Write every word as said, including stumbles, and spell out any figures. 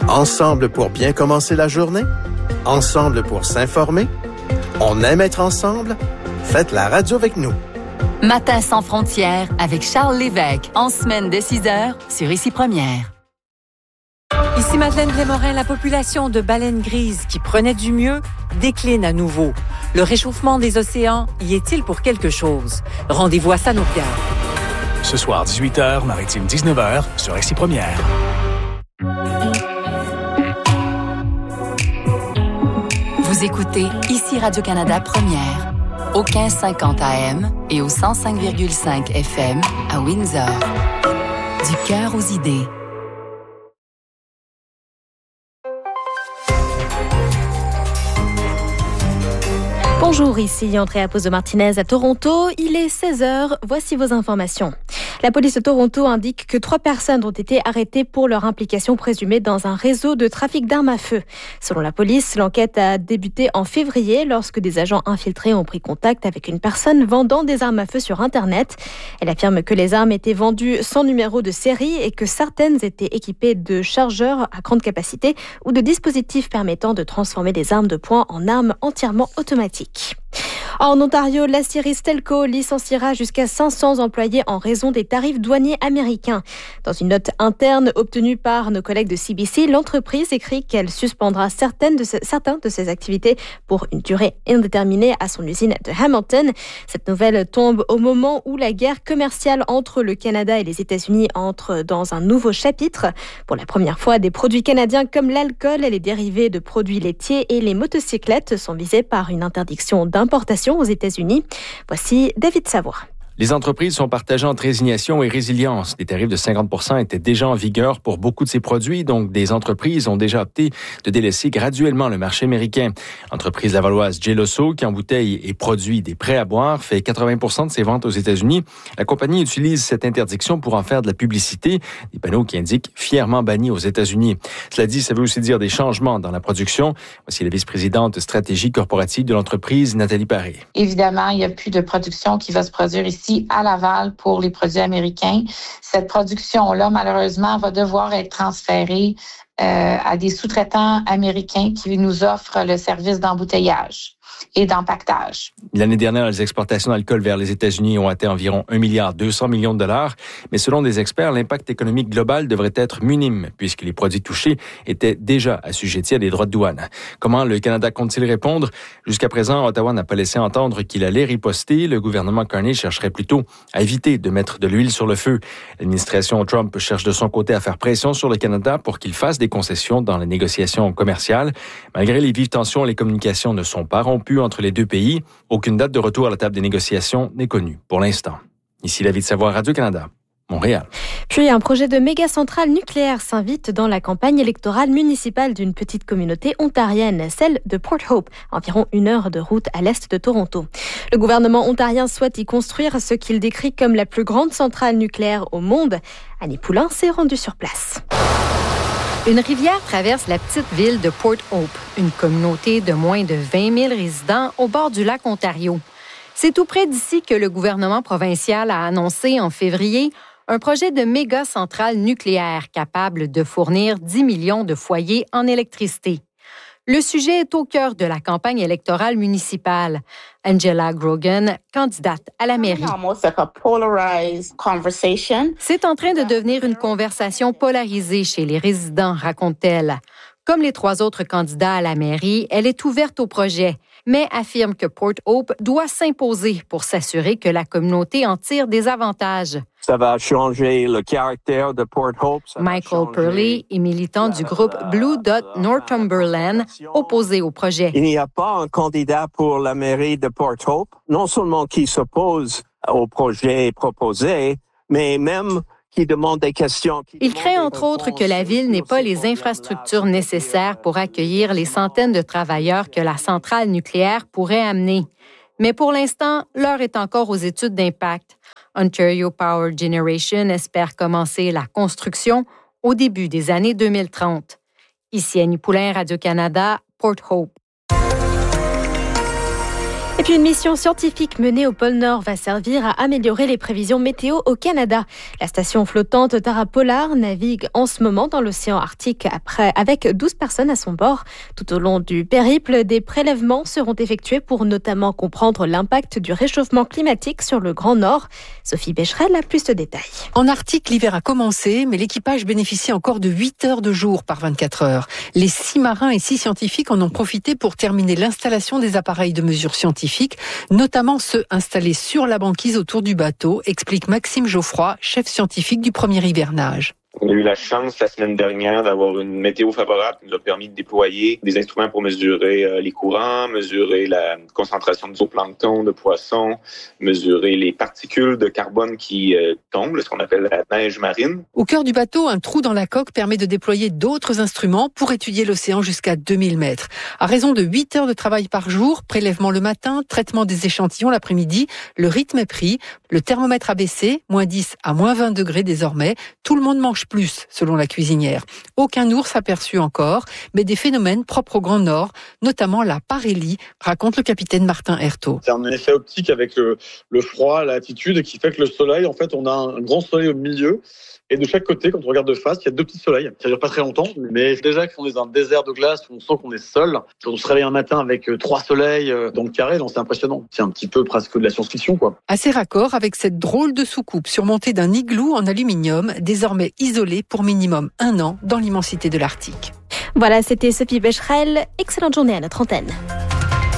Ensemble pour bien commencer la journée? Ensemble pour s'informer? On aime être ensemble? Faites la radio avec nous. Matin sans frontières avec Charles Lévesque, en semaine dès six heures sur Ici Première. Ici Madeleine Blais-Morin, la population de baleines grises qui prenait du mieux décline à nouveau. Le réchauffement des océans y est-il pour quelque chose? Rendez-vous à Sanokia. Ce soir, dix-huit heures, Maritime dix-neuf heures, sur Ici Première. Vous écoutez Ici Radio-Canada Première, au quinze cinquante A M et au cent cinq virgule cinq F M à Windsor. Du cœur aux idées. Bonjour, ici Andrea Pozo Martinez à Toronto. Il est seize heures. Voici vos informations. La police de Toronto indique que trois personnes ont été arrêtées pour leur implication présumée dans un réseau de trafic d'armes à feu. Selon la police, l'enquête a débuté en février lorsque des agents infiltrés ont pris contact avec une personne vendant des armes à feu sur Internet. Elle affirme que les armes étaient vendues sans numéro de série et que certaines étaient équipées de chargeurs à grande capacité ou de dispositifs permettant de transformer des armes de poing en armes entièrement automatiques. En Ontario, l'aciérie Stelco licenciera jusqu'à cinq cents employés en raison des tarifs douaniers américains. Dans une note interne obtenue par nos collègues de C B C, l'entreprise écrit qu'elle suspendra certaines de ses, certaines de ses activités pour une durée indéterminée à son usine de Hamilton. Cette nouvelle tombe au moment où la guerre commerciale entre le Canada et les États-Unis entre dans un nouveau chapitre. Pour la première fois, des produits canadiens comme l'alcool, les dérivés de produits laitiers et les motocyclettes sont visés par une interdiction d'importation aux États-Unis. Voici David Savoie. Les entreprises sont partagées entre résignation et résilience. Des tarifs de cinquante pour cent étaient déjà en vigueur pour beaucoup de ces produits, donc des entreprises ont déjà opté de délaisser graduellement le marché américain. L'entreprise lavalloise Geloso, qui embouteille et produit des prêts à boire, fait quatre-vingts pour cent de ses ventes aux États-Unis. La compagnie utilise cette interdiction pour en faire de la publicité, des panneaux qui indiquent « fièrement banni aux États-Unis ». Cela dit, ça veut aussi dire des changements dans la production. Voici la vice-présidente stratégie corporative de l'entreprise, Nathalie Paré. Évidemment, il n'y a plus de production qui va se produire ici à Laval pour les produits américains. Cette production-là, malheureusement, va devoir être transférée euh, à des sous-traitants américains qui nous offrent le service d'embouteillage et d'empaquetage. L'année dernière, les exportations d'alcool vers les États-Unis ont atteint environ un milliard deux cents millions de dollars. Mais selon des experts, l'impact économique global devrait être minime puisque les produits touchés étaient déjà assujettis à des droits de douane. Comment le Canada compte-t-il répondre? Jusqu'à présent, Ottawa n'a pas laissé entendre qu'il allait riposter. Le gouvernement Carney chercherait plutôt à éviter de mettre de l'huile sur le feu. L'administration Trump cherche de son côté à faire pression sur le Canada pour qu'il fasse des concessions dans les négociations commerciales. Malgré les vives tensions, les communications ne sont pas rompues entre les deux pays. Aucune date de retour à la table des négociations n'est connue pour l'instant. Ici David Savoie, Radio-Canada, Montréal. Puis un projet de méga-centrale nucléaire s'invite dans la campagne électorale municipale d'une petite communauté ontarienne, celle de Port Hope, environ une heure de route à l'est de Toronto. Le gouvernement ontarien souhaite y construire ce qu'il décrit comme la plus grande centrale nucléaire au monde. Annie Poulain s'est rendue sur place. Une rivière traverse la petite ville de Port Hope, une communauté de moins de vingt mille résidents au bord du lac Ontario. C'est tout près d'ici que le gouvernement provincial a annoncé en février un projet de méga centrale nucléaire capable de fournir dix millions de foyers en électricité. Le sujet est au cœur de la campagne électorale municipale. Angela Grogan, candidate à la mairie. C'est en train de devenir une conversation polarisée chez les résidents, raconte-t-elle. Comme les trois autres candidats à la mairie, elle est ouverte au projet, mais affirme que Port Hope doit s'imposer pour s'assurer que la communauté en tire des avantages. Ça va changer le caractère de Port Hope. Michael Purley est militant du groupe Blue Dot Northumberland, opposé au projet. Il n'y a pas un candidat pour la mairie de Port Hope, non seulement qui s'oppose au projet proposé, mais même qui demande des questions. Il craint entre autres que la ville n'ait pas les infrastructures nécessaires pour accueillir les centaines de travailleurs que la centrale nucléaire pourrait amener. Mais pour l'instant, l'heure est encore aux études d'impact. Ontario Power Generation espère commencer la construction au début des années deux mille trente. Ici Annie Poulain, Radio-Canada, Port Hope. Et puis une mission scientifique menée au pôle Nord va servir à améliorer les prévisions météo au Canada. La station flottante Tara Polar navigue en ce moment dans l'océan Arctique après, avec douze personnes à son bord. Tout au long du périple, des prélèvements seront effectués pour notamment comprendre l'impact du réchauffement climatique sur le Grand Nord. Sophie Becherel a plus de détails. En Arctique, l'hiver a commencé, mais l'équipage bénéficie encore de huit heures de jour par vingt-quatre heures. Les six marins et six scientifiques en ont profité pour terminer l'installation des appareils de mesure scientifiques, notamment ceux installés sur la banquise autour du bateau, explique Maxime Geoffroy, chef scientifique du premier hivernage. On a eu la chance la semaine dernière d'avoir une météo favorable qui nous a permis de déployer des instruments pour mesurer euh, les courants, mesurer la concentration de zooplancton, de poissons, mesurer les particules de carbone qui euh, tombent, ce qu'on appelle la neige marine. Au cœur du bateau, un trou dans la coque permet de déployer d'autres instruments pour étudier l'océan jusqu'à deux mille mètres. À raison de huit heures de travail par jour, prélèvement le matin, traitement des échantillons l'après-midi, le rythme est pris, le thermomètre a baissé, moins dix à moins vingt degrés désormais, tout le monde mange plus, selon la cuisinière. Aucun ours aperçu encore, mais des phénomènes propres au Grand Nord, notamment la parélie, raconte le capitaine Martin Hertaud. C'est un effet optique avec le, le froid, la latitude, qui fait que le soleil, en fait, on a un grand soleil au milieu. Et de chaque côté, quand on regarde de face, il y a deux petits soleils. Ça dure pas très longtemps, mais déjà qu'on est dans un désert de glace, on sent qu'on est seul. Quand on se réveille un matin avec trois soleils dans le carré, donc c'est impressionnant. C'est un petit peu presque de la science-fiction, quoi. Assez raccord avec cette drôle de soucoupe surmontée d'un igloo en aluminium, désormais isolé pour minimum un an dans l'immensité de l'Arctique. Voilà, c'était Sophie Becherel. Excellente journée à notre antenne.